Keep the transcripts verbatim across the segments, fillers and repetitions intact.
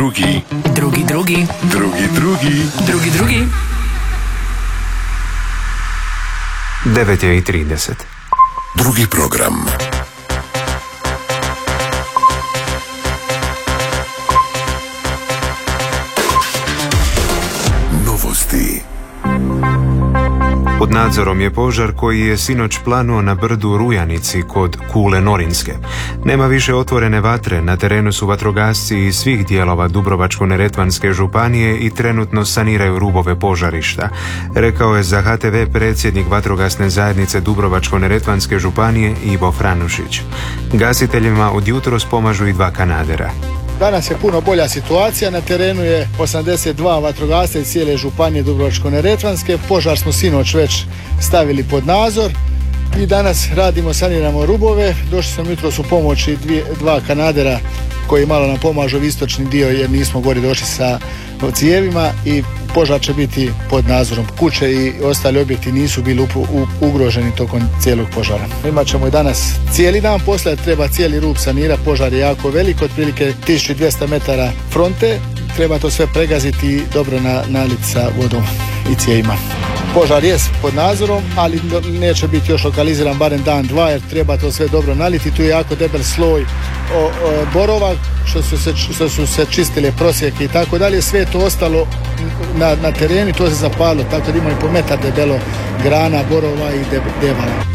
Drugi. Drugi, drugi. Drugi, drugi. Drugi, drugi. devet je i trideset. Drugi program. Novosti. Pod nadzorom je požar koji je sinoć planuo na brdu Rujanici kod Kule Norinske. Nema više otvorene vatre, na terenu su vatrogasci iz svih dijelova Dubrovačko-neretvanske županije i trenutno saniraju rubove požarišta, rekao je za H T V predsjednik vatrogasne zajednice Dubrovačko-neretvanske županije Ivo Franušić. Gasiteljima od jutros pomažu i dva kanadera. Danas je puno bolja situacija, na terenu je osamdeset dva vatrogasca iz cijele županije Dubrovačko-neretvanske. Požar smo sinoć već stavili pod nadzor i danas radimo, saniramo rubove. Došli smo jutros u pomoći dvije, dva kanadera koji malo nam pomažu u istočni dio jer nismo gori došli sa cijevima i požar će biti pod nadzorom. Kuće i ostali objekti nisu bili ugroženi tokom cijelog požara. Imat ćemo i danas cijeli dan posla, treba cijeli rub sanirati, požar je jako velik, otprilike tisuću dvjesto metara fronte, treba to sve pregaziti i dobro na, naliti sa vodom i cijevima. Požar je pod nadzorom, ali neće biti još lokaliziran barem dan, dva, jer treba to sve dobro naliti. Tu je jako debel sloj o, o, borova, što su, se, što su se čistile prosjeke i tako dalje. Sve je to ostalo na, na terenu i to se zapalilo, tako da ima i po metar debelo grana, borova i devala.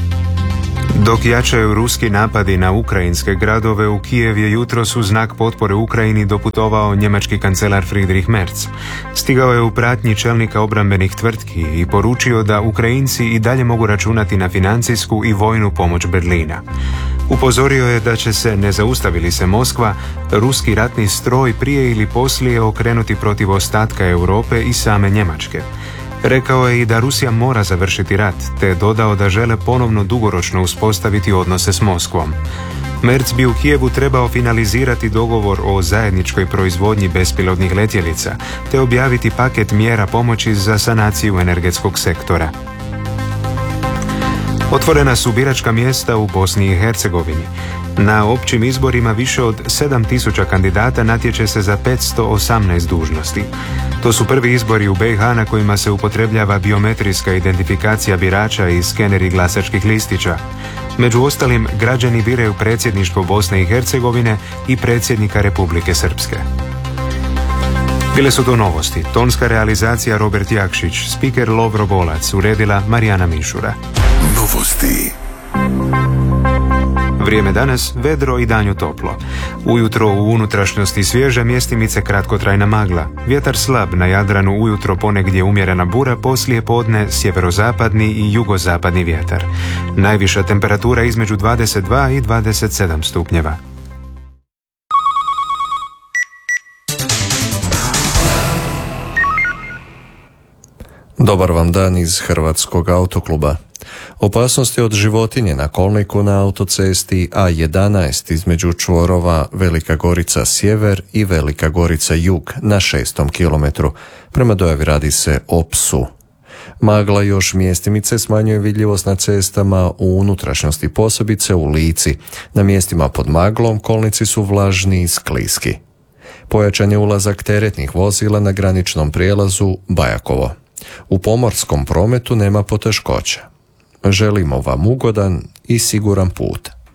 Dok jačaju ruski napadi na ukrajinske gradove, u Kijev je jutros u znak potpore Ukrajini doputovao njemački kancelar Friedrich Merz. Stigao je u pratnji čelnika obrambenih tvrtki i poručio da Ukrajinci i dalje mogu računati na financijsku i vojnu pomoć Berlina. Upozorio je da će se, ne zaustavi li se Moskva, ruski ratni stroj prije ili poslije okrenuti protiv ostatka Europe i same Njemačke. Rekao je i da Rusija mora završiti rat, te dodao da žele ponovno dugoročno uspostaviti odnose s Moskvom. Merz bi u Kijevu trebao finalizirati dogovor o zajedničkoj proizvodnji bespilotnih letjelica, te objaviti paket mjera pomoći za sanaciju energetskog sektora. Otvorena su biračka mjesta u Bosni i Hercegovini. Na općim izborima više od sedam tisuća kandidata natječe se za petsto osamnaest dužnosti. To su prvi izbori u B i H na kojima se upotrebljava biometrijska identifikacija birača i skeneri glasačkih listića. Među ostalim, građani biraju predsjedništvo Bosne i Hercegovine i predsjednika Republike Srpske. Bile su to novosti. Tonska realizacija Robert Jakšić, spiker Lovro Bolac, uredila Marijana Mišura. Novosti. Vrijeme danas, vedro i danju toplo. Ujutro u unutrašnjosti svježe, mjestimice kratkotrajna magla. Vjetar slab, na Jadranu ujutro ponegdje umjerena bura, poslije podne sjeverozapadni i jugozapadni vjetar. Najviša temperatura između dvadeset dva i dvadeset sedam stupnjeva. Dobar vam dan iz Hrvatskog autokluba. Opasnosti od životinje na kolniku na autocesti A jedanaest između čvorova Velika Gorica sjever i Velika Gorica jug na šestom kilometru. Prema dojavi radi se o psu. Magla još mjestimice smanjuje vidljivost na cestama u unutrašnjosti, posebice u Lici. Na mjestima pod maglom kolnici su vlažni i skliski. Pojačan je ulazak teretnih vozila na graničnom prijelazu Bajakovo. U pomorskom prometu nema poteškoća. Želimo vam ugodan i siguran put.